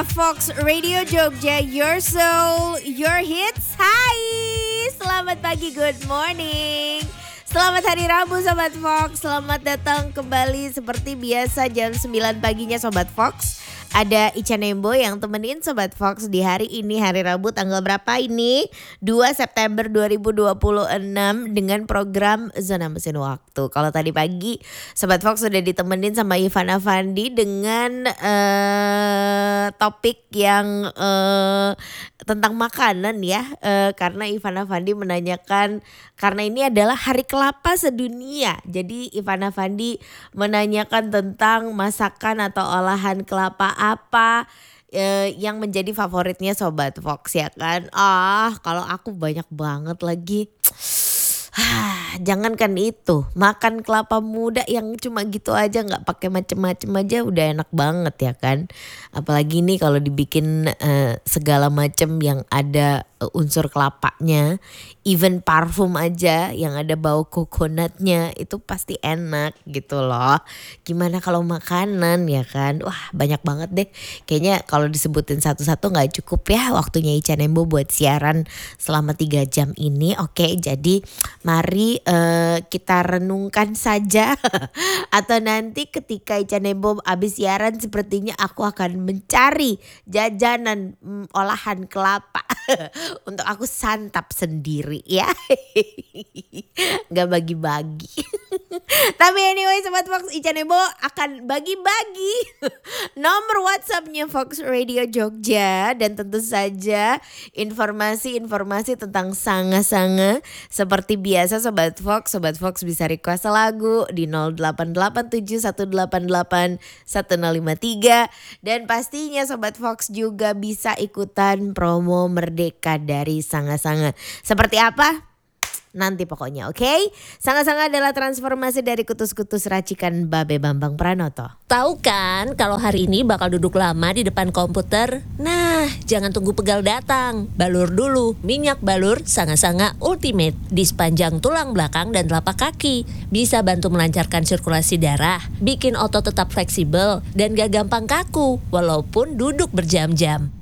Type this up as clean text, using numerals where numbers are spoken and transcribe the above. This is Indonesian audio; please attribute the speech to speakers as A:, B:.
A: Fox Radio Jogja, your soul, your hits. Hai, selamat pagi, good morning. Selamat hari Rabu Sobat Fox. Selamat datang kembali seperti biasa jam 9 paginya Sobat Fox. Ada Ica Nembo yang temenin Sobat Fox di hari ini, hari Rabu tanggal berapa ini? 2 September 2026 dengan program Zona Mesin Waktu. Kalau tadi pagi Sobat Fox sudah ditemenin sama Ivan Afandi dengan topik yang tentang makanan ya. Karena Ivan Afandi menanyakan, karena ini adalah hari kelapa sedunia. Jadi Ivan Afandi menanyakan tentang masakan atau olahan kelapa apa yang menjadi favoritnya Sobat Fox ya kan. Kalau aku banyak banget lagi. Jangankan itu, makan kelapa muda yang cuma gitu aja nggak pakai macem-macem aja udah enak banget ya kan. Apalagi nih kalau dibikin segala macem yang ada unsur kelapanya, even parfum aja yang ada bau coconutnya itu pasti enak gitu loh. Gimana kalau makanan ya kan? Wah banyak banget deh. Kayaknya kalau disebutin satu-satu nggak cukup ya waktunya Ica Nembo buat siaran selama 3 jam ini. Oke, jadi mari kita renungkan saja atau nanti ketika Ica Nembo habis siaran sepertinya aku akan mencari jajanan olahan kelapa untuk aku santap sendiri ya. Gak bagi-bagi. Tapi anyway Sobat Fox, Ica Nembo akan bagi-bagi nomor WhatsAppnya Fox Radio Jogja. Dan tentu saja informasi-informasi tentang sanga-sanga. Seperti biasa Sobat Fox bisa request lagu di 0887188105 dan pastinya Sobat Fox juga bisa ikutan promo Merdeka dari Sanga-Sanga. Seperti apa? Nanti pokoknya, oke? Sanga-sanga adalah transformasi dari kutus-kutus racikan Babe Bambang Pranoto.
B: Tahu kan kalau hari ini bakal duduk lama di depan komputer? Nah, jangan tunggu pegal datang. Balur dulu minyak balur Sanga-Sanga Ultimate di sepanjang tulang belakang dan telapak kaki. Bisa bantu melancarkan sirkulasi darah, bikin otot tetap fleksibel dan gak gampang kaku walaupun duduk berjam-jam.